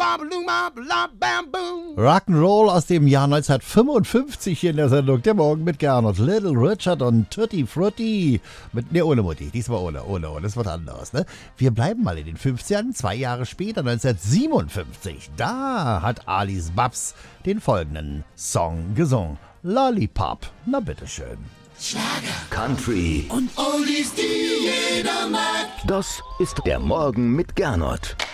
Rock'n'Roll aus dem Jahr 1955 hier in der Sendung. Der Morgen mit Gernot, Little Richard und Tutti Frutti. Ohne Mutti. Diesmal ohne. Das wird anders, ne? Wir bleiben mal in den 50ern. 2 Jahre später, 1957. Da hat Alice Babs den folgenden Song gesungen. Lollipop. Na bitteschön. Schlager, Country und Oldies, die jeder mag. Das ist der Morgen mit Gernot.